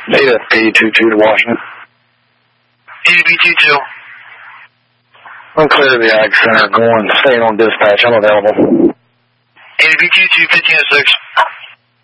ADB22 to Washington. ADB22. I'm clear to the Ag Center, staying on dispatch. I'm available. ADB22, 1506.